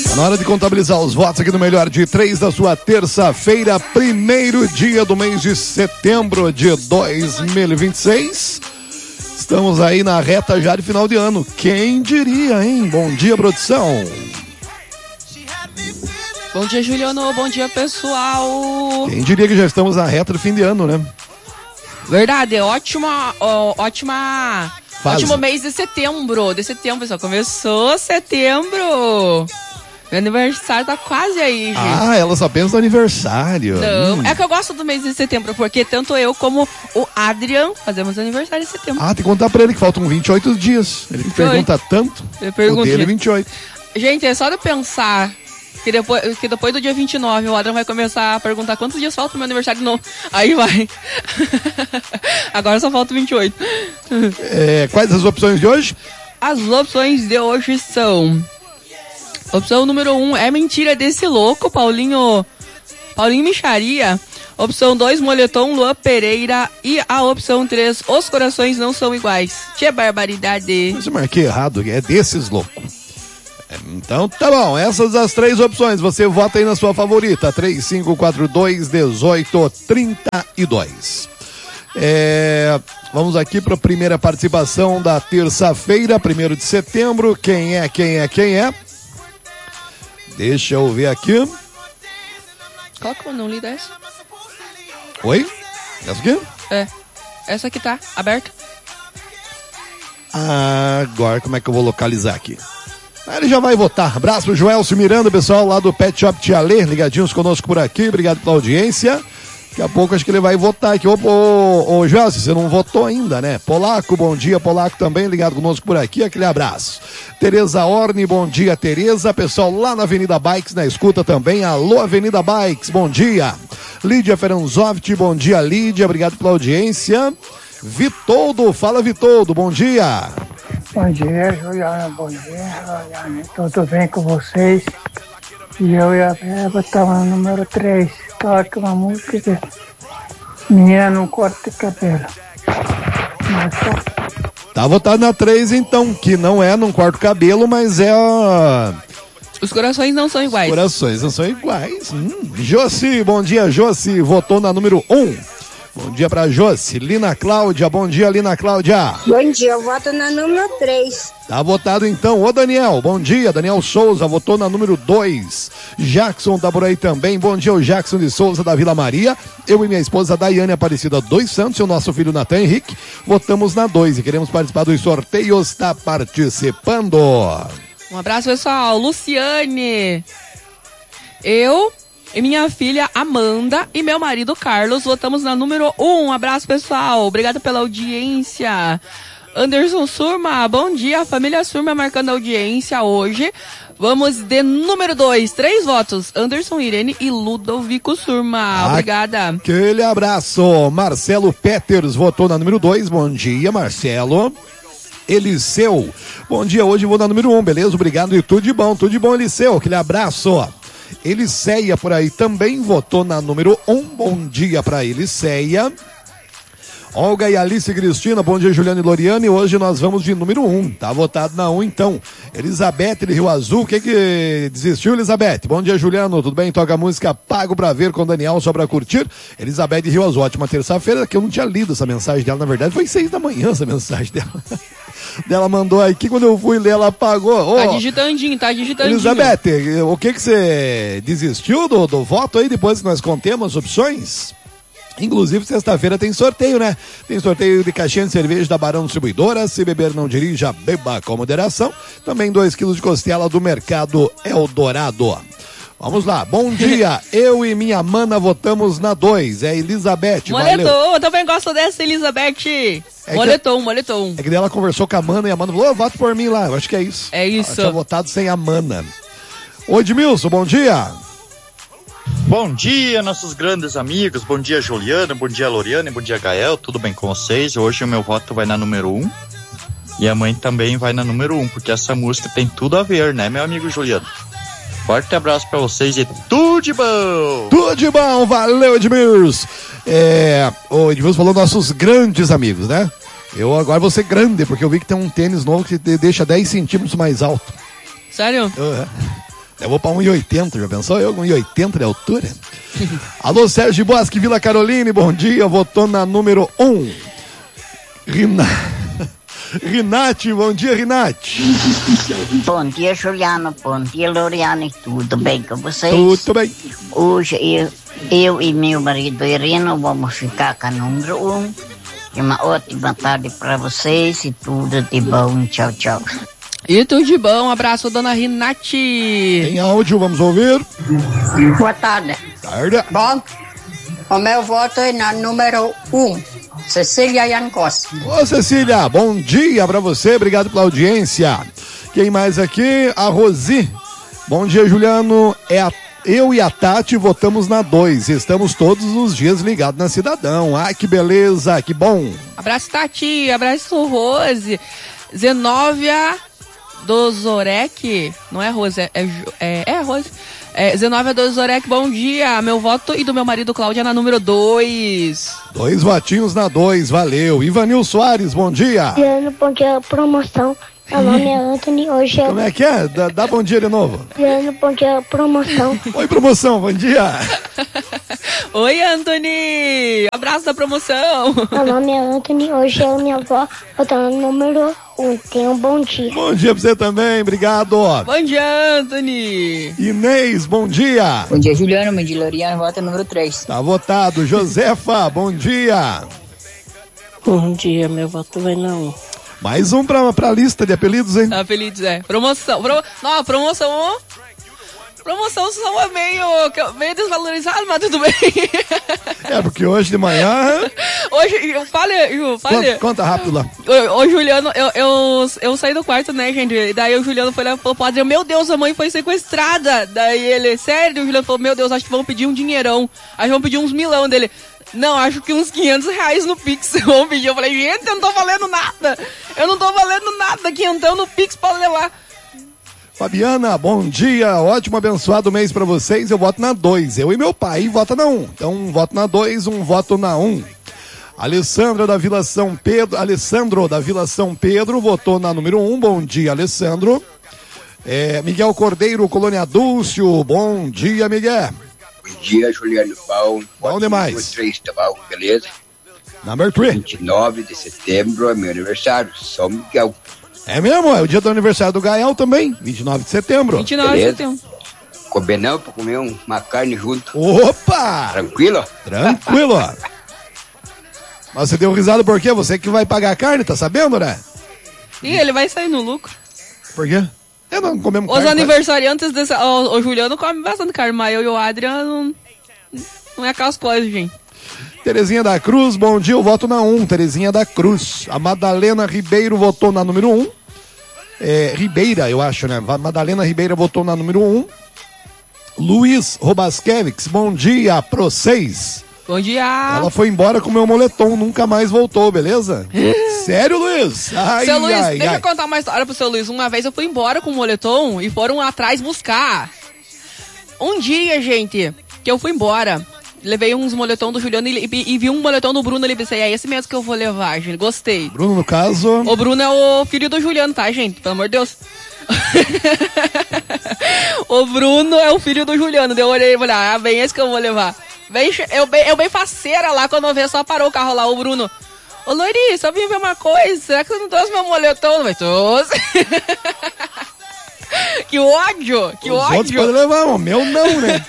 Na hora de contabilizar os votos aqui no Melhor de Três da sua terça-feira, primeiro dia do mês de setembro de 2026. Estamos aí na reta já de final de ano. Quem diria, hein? Bom dia, produção. Bom dia, Juliano. Bom dia, pessoal. Quem diria que já estamos na reta do fim de ano, né? Verdade, ótimo mês de setembro. Pessoal. Começou setembro. Meu aniversário tá quase aí, gente. Ah, ela só pensa no aniversário. Não, é que eu gosto do mês de setembro, porque tanto eu como o Adrian fazemos aniversário em setembro. Ah, tem que contar pra ele que faltam 28 dias. Ele pergunta tanto. Eu pergunto. O dele 28. Gente, é só de pensar que depois do dia 29 o Adrian vai começar a perguntar quantos dias falta pro meu aniversário de novo. Aí vai. Agora só falta 28. Quais as opções de hoje? As opções de hoje são... Opção número 1, é mentira desse louco, Paulinho Micharia. Opção 2, moletom, Luan Pereira. E a opção 3, os corações não são iguais. Que barbaridade. Mas eu marquei errado, é desses loucos. Então tá bom, essas as três opções. Você vota aí na sua favorita, 3542-1832. Vamos aqui para a primeira participação da terça-feira, 1º de setembro. Quem é? Deixa eu ver aqui. Qual que eu não li dessa? Oi? Essa aqui? Essa aqui tá aberta. Agora como é que eu vou localizar aqui? Ele já vai votar. Abraço pro Joelcio Miranda, pessoal lá do Pet Shop Tia Lê, ligadinhos conosco por aqui. Obrigado pela audiência. Daqui a pouco acho que ele vai votar aqui. Ô Joelcio, você não votou ainda, né? Polaco, bom dia. Polaco também ligado conosco por aqui. Aquele abraço. Tereza Orne, bom dia, Tereza. Pessoal lá na Avenida Bikes, na escuta também. Alô, Avenida Bikes, bom dia. Lídia Feranzoft, bom dia, Lídia. Obrigado pela audiência. Vitoldo, fala Vitoldo, bom dia. Bom dia, Juliana, bom dia, Juliana. Tudo bem com vocês? E eu e a Beba estamos no número 3. Toca uma música de Menina Não Corta Cabelo. Tá votado na 3 então, que não é Não Corta o Cabelo, mas é a... Os corações não são iguais. Os corações não são iguais. Josi, bom dia, Josi. Votou na número 1. Bom dia pra Josi. Lina Cláudia, bom dia, Lina Cláudia. Bom dia, eu voto na número 3. Tá votado então. Ô Daniel, bom dia. Daniel Souza votou na número 2. Jackson tá por aí também. Bom dia, o Jackson de Souza da Vila Maria. Eu e minha esposa Daiane Aparecida dos Santos e o nosso filho Natan Henrique votamos na 2 e queremos participar dos sorteios. Tá participando. Um abraço, pessoal. Luciane. Eu e minha filha Amanda e meu marido Carlos votamos na número 1. Um abraço, pessoal. Obrigado pela audiência. Anderson Surma, bom dia. Família Surma marcando audiência hoje. Vamos de número 2. 3 votos. Anderson, Irene e Ludovico Surma. Obrigada. Aquele abraço. Marcelo Peters votou na número 2. Bom dia, Marcelo. Eliseu, bom dia, hoje vou na número 1, beleza? Obrigado e tudo de bom, Eliseu, aquele abraço. Eliceia por aí também votou na número 1, bom dia pra Eliceia. Olga e Alice Cristina, bom dia, Juliano e Loriane, hoje nós vamos de número 1, tá votado na 1 então. Elizabeth de Rio Azul, quem que desistiu, Elizabeth? Bom dia, Juliano, tudo bem? Toca a música Pago Pra Ver com Daniel, só pra curtir. Elizabeth de Rio Azul, ótima terça-feira, que eu não tinha lido essa mensagem dela, na verdade foi 6 da manhã essa mensagem dela. Ela mandou aqui, quando eu fui ler, ela apagou. Tá digitandinho. Elizabeth, o que você desistiu do voto aí, depois que nós contemos as opções? Inclusive, sexta-feira tem sorteio, né? Tem sorteio de caixinha de cerveja da Barão Distribuidora. Se beber, não dirija, beba com moderação. Também 2 quilos de costela do Mercado Eldorado. Vamos lá, bom dia. Eu e minha mana votamos na 2. É Elizabeth. Moletom, valeu. eu também gosto dessa, Elizabeth. Moletom. É que ela conversou com a mana e a mana falou, voto por mim lá. Eu acho que é isso. É isso. Ela tinha votado sem a mana. Ô Edmilson, bom dia. Bom dia, nossos grandes amigos. Bom dia, Juliana. Bom dia, Loriane. Bom dia, Gael. Tudo bem com vocês? Hoje o meu voto vai na número 1. E a mãe também vai na número 1, porque essa música tem tudo a ver, né, meu amigo Juliano? Forte abraço pra vocês e tudo de bom! Tudo de bom, valeu, Edmilson! O Edmilson falou nossos grandes amigos, né? Eu agora vou ser grande, porque eu vi que tem um tênis novo que deixa 10 centímetros mais alto. Sério? Eu vou pra 1,80, já pensou? Eu com 1,80 de altura. Alô, Sérgio Bosque, Vila Caroline, bom dia, votou na número 1. Rinate, bom dia, Rinate. Bom dia, Juliano, bom dia, Loriane, tudo bem com vocês? Tudo bem. Hoje eu e meu marido Irino vamos ficar com a número 1. Uma ótima tarde para vocês e tudo de bom, tchau, tchau. E tudo de bom, um abraço, dona Rinate. Em áudio, vamos ouvir. Boa tarde. Tarde. Bom, o meu voto é na número 1, Cecília Yancos. Ô, Cecília, bom dia pra você, obrigado pela audiência. Quem mais aqui? A Rosi. Bom dia, Juliano. Eu e a Tati votamos na 2. Estamos todos os dias ligados na Cidadão. Ai, que beleza, que bom. Abraço, Tati. Abraço, Rose. Zenóvia Dozorek. Não é Rose, é Rose. Zenóvia Dozorek, bom dia. Meu voto e do meu marido Cláudia na número 2. 2 votinhos na 2, valeu. Ivanil Soares, bom dia. Juliano, bom dia, promoção. Meu nome é Anthony, hoje Como é que é? Dá bom dia de novo. Juliano, bom dia, promoção. Oi, promoção, bom dia. Oi, Anthony. Abraço da promoção. Meu nome é Anthony, hoje eu e minha avó votando no número 1. Tenha um bom dia. Bom dia pra você também, obrigado. Bom dia, Anthony. Inês, bom dia. Bom dia, Juliano, bom dia, Loriano, vota número 3. Tá votado. Josefa, bom dia. Bom dia, meu voto vai na 1. Mais um pra lista de apelidos, hein? Apelidos, Promoção. Não, promoção. Promoção são meio desvalorizado, mas tudo bem. Porque hoje de manhã... Hoje, fale. Conta rápido lá. Ô, Juliano, eu saí do quarto, né, gente? E daí o Juliano foi lá e falou pro Adriano, meu Deus, a mãe foi sequestrada. Daí ele, sério? O Juliano falou, meu Deus, acho que vão pedir um dinheirão. Acho que vão pedir uns milão dele. Não, acho que uns R$500 no Pix vão pedir. Eu falei, gente, eu não tô valendo nada. Quinhentão no Pix pode levar. Fabiana, bom dia, ótimo, abençoado mês pra vocês. Eu voto na 2. Eu e meu pai vota na 1. Então, um voto na 2, um voto na 1. Alessandro da Vila São Pedro votou na número 1. Bom dia, Alessandro. Miguel Cordeiro, Colônia Dúlcio. Bom dia, Miguel. Bom dia, Juliano Paulo. Bom demais. Número 3, tá bom, beleza? Number 3. 29 de setembro é meu aniversário, São Miguel. É mesmo? É o dia do aniversário do Gael também, 29 de setembro. 29 de setembro. Combinamos pra comer uma carne junto. Opa! Tranquilo? Tranquilo. Mas você deu risada por quê? Você que vai pagar a carne, tá sabendo, né? E ele vai sair no lucro. Por quê? Eu não comemos Os carne. aniversariantes desse... O Juliano come bastante carne, mas eu e o Adriano não é aquelas coisas, gente. Terezinha da Cruz, bom dia, eu voto na 1, Terezinha da Cruz. A Madalena Ribeiro votou na número 1. Ribeira, eu acho, né? Madalena Ribeira votou na número 1. Luiz Robaskevics, bom dia pro 6. Bom dia. Ela foi embora com o meu moletom, nunca mais voltou, beleza? Sério, Luiz? Ai, seu Luiz, ai, deixa ai. eu contar uma história pro seu Luiz. Uma vez eu fui embora com o moletom e foram atrás buscar. Um dia, gente, que eu fui embora, levei uns moletom do Juliano e vi um moletom do Bruno ali e pensei, é esse mesmo que eu vou levar, gente. Gostei. Bruno, no caso... O Bruno é o filho do Juliano, tá, gente? Pelo amor de Deus. O Bruno é o filho do Juliano. Daí eu olhei e falei, bem esse que eu vou levar. Eu bem faceira lá, quando eu vi, só parou o carro lá, o Bruno. Ô, Lori, só vim ver uma coisa, será que você não trouxe meu moletom? Mas trouxe. Que ódio, que Os ódio. outros podem levar, o meu não, né?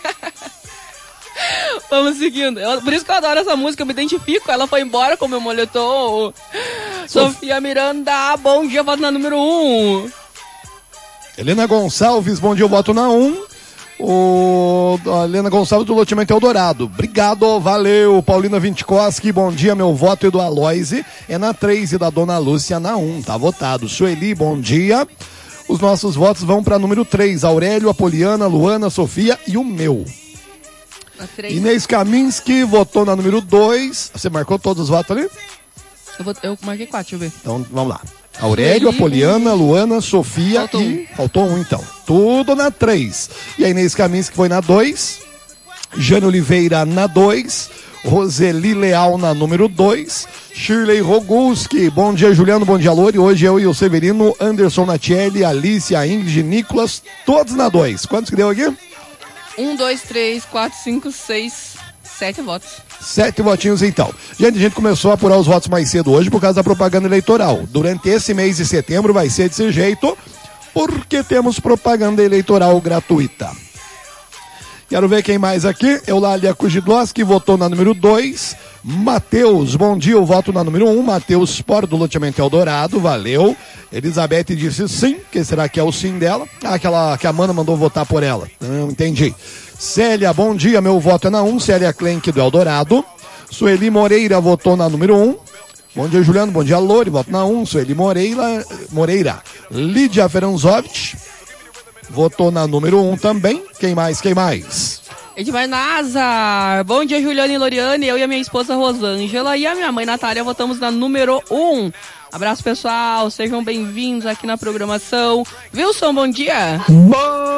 Vamos seguindo. Por isso que eu adoro essa música, eu me identifico. Ela foi embora com meu moletom. Sofia Miranda, bom dia, voto na número 1. Helena Gonçalves, bom dia, eu voto na 1. A Helena Gonçalves do loteamento Eldorado. Obrigado, valeu. Paulina Vintikoski, bom dia, meu voto é do Aloise. É na 3 e da Dona Lúcia na 1, tá votado. Sueli, bom dia. Os nossos votos vão para número 3. Aurélio, Apoliana, Luana, Sofia e o meu. Inês Kaminski votou na número 2. Você marcou todos os votos ali? Eu marquei 4, deixa eu ver. Então, vamos lá. Aurélio, Apoliana, Luana, Sofia Faltou um, então. Tudo na 3. E a Inês Kaminski foi na 2. Jane Oliveira na 2. Roseli Leal na número 2. Shirley Roguski, bom dia Juliano, bom dia Lori. Hoje eu e o Severino, Anderson Natielli, Alice, a Ingrid, Nicolas, todos na 2. Quantos que deu aqui? 1, 2, 3, 4, 5, 6, 7 votos. 7 votinhos então. Gente, a gente começou a apurar os votos mais cedo hoje por causa da propaganda eleitoral. Durante esse mês de setembro vai ser desse jeito, porque temos propaganda eleitoral gratuita. Quero ver quem mais aqui. Eulália Kujidlowski votou na número 2. Matheus, bom dia, eu voto na número 1. Matheus Sport do loteamento Eldorado, valeu. Elizabeth disse sim, que será que é o sim dela? Aquela que a Amanda mandou votar por ela. Não entendi. Célia, bom dia, meu voto é na 1. Célia Klenk do Eldorado. Sueli Moreira votou na número 1. Bom dia, Juliano, bom dia, Lori, voto na 1. Sueli Moreira. Lídia Feranzovich votou na número 1 também. Quem mais? Edmar Nazar. Bom dia, Juliana e Loriane. Eu e a minha esposa Rosângela e a minha mãe Natália votamos na número 1. Abraço, pessoal. Sejam bem-vindos aqui na programação. Wilson, bom dia. Bom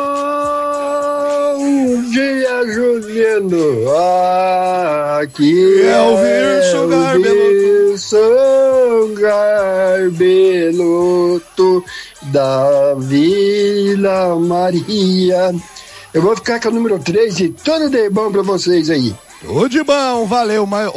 dia, Juliano. Aqui é o Wilson Garbeloto da Vila Maria. Eu vou ficar com o número 3 e tudo de bom pra vocês aí. Tudo de bom, valeu.